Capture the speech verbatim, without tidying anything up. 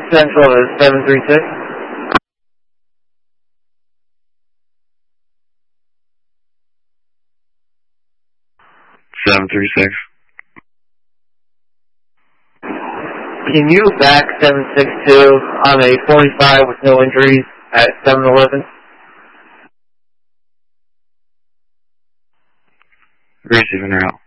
Central is seven three six. seven three six. Can you back seven six two on a forty-five with no injuries at seven eleven? Receiving route.